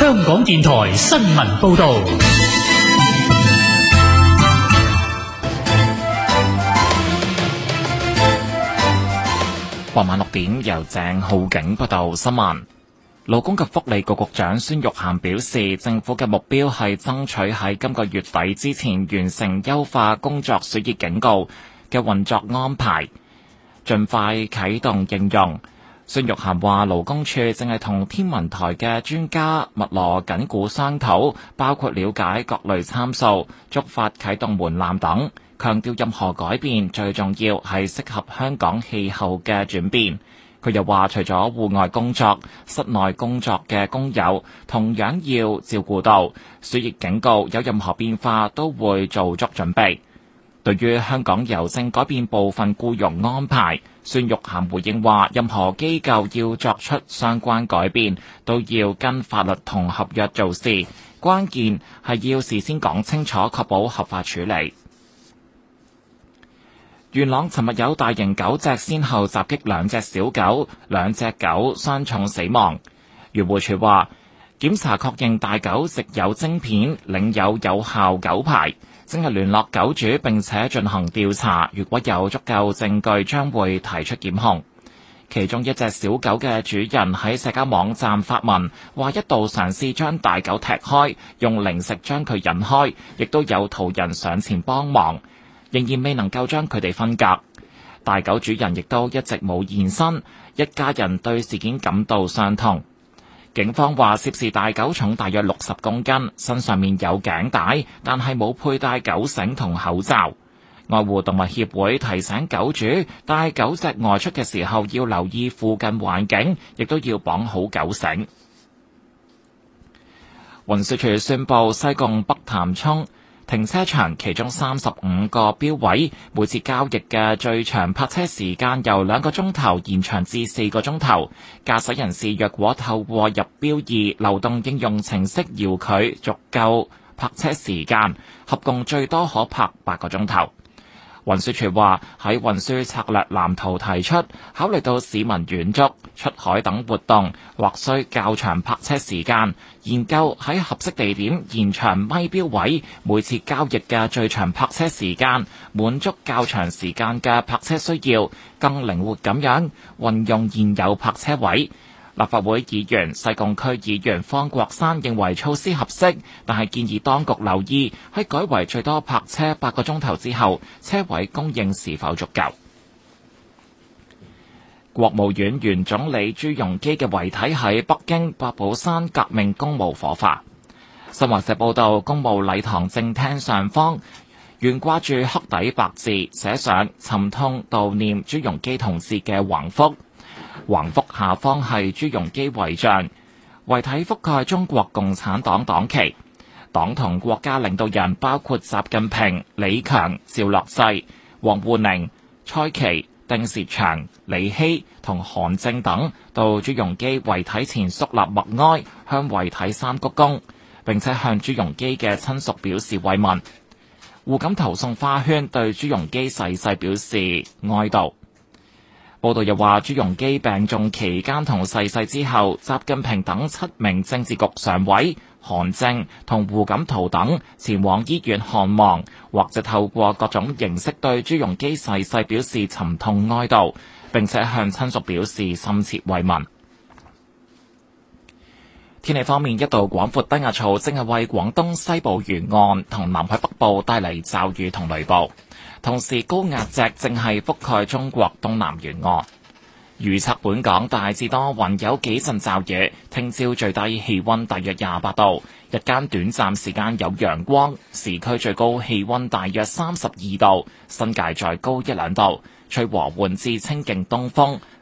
香港電台新聞報道。 傍晚6點，由鄭浩景報道新聞。勞工及福利局局長孫玉菡表示，政府嘅目標係爭取喺今個月底之前完成優化工作暑熱警告嘅運作安排，盡快啟動應用。孫玉菡話，勞工處正係同天文台嘅專家密鑼緊鼓商討，包括了解各類參數、觸發啟動門檻等，強調任何改變最重要係適合香港氣候嘅轉變。佢又話，除咗戶外工作，室內工作嘅工友同樣要照顧到，暑熱警告有任何變化都會做足準備。對於香港郵政改變部分僱傭安排，孫玉菡回應話，任何機構要作出相關改變，都要跟法律同合約做事，關鍵係要事先講清楚，確保合法處理。元朗尋日有大型狗隻先後襲擊兩隻小狗，2隻狗傷重死亡。漁護署話，檢查確認大狗植有晶片，領有有效狗牌，正係聯絡狗主並且進行調查，如果有足夠證據，將會提出檢控。其中一隻小狗嘅主人喺社交網站發文，話一度嘗試將大狗踢開，用零食將佢引開，亦都有途人上前幫忙，仍然未能夠將佢哋分隔。大狗主人亦都一直冇現身，一家人對事件感到傷痛。警方話，涉事大狗重大約60公斤，身上面有頸帶，但係冇佩戴狗繩同口罩。愛護動物協會提醒狗主帶狗隻外出嘅時候要留意附近環境，亦都要綁好狗繩。運輸署宣布，西貢北潭涌停車場其中35個標位，每次交易嘅最長泊車時間由2個鐘頭延長至4個鐘頭。駕駛人士若果透過入標易流動應用程式遙距續夠泊車時間，合共最多可泊8個鐘頭。運輸署話，喺運輸策略藍圖提出，考慮到市民遠足、出海等活動或需較長泊車時間，研究喺合適地點延長咪標位每次交易嘅最長泊車時間，滿足較長時間嘅泊車需要，更靈活咁樣運用現有泊車位。立法會議員西貢區議員方國珊認為措施合適，但係建議當局留意喺改為最多泊車8個鐘頭之後，車位供應是否足夠。國務院原總理朱鎔基嘅遺體喺北京八寶山革命公墓火化。新華社報道，公墓禮堂正廳上方懸掛住黑底白字，寫上沉痛悼念朱鎔基同志嘅橫幅。橫幅下方係朱鎔基遺像，遺體覆蓋中國共產黨黨旗。黨同國家領導人包括習近平、李強、趙樂際、王滬寧、蔡奇、丁薛祥、李希同韓正等到朱鎔基遺體前肅立默哀，向遺體三鞠躬，並且向朱鎔基嘅親屬表示慰問。胡錦濤送花圈對朱鎔基逝世表示哀悼。報道又話，朱鎔基病重期間同逝世之後，習近平等7名政治局常委、韓正同胡錦濤等前往醫院看望，或者透過各種形式對朱鎔基逝世表示沉痛哀悼，並且向親屬表示深切慰問。天氣方面，一道廣闊低壓槽正係為廣東西部沿岸同南海北部帶嚟驟雨同雷暴。同時，高壓脊正係覆蓋中國東南沿岸。預測本港大致多雲，有幾陣驟雨。聽朝最低氣溫大約28度，日間短暫時間有陽光，市區最高氣溫大約32度，新界再高1-2度。吹和緩至清勁東風，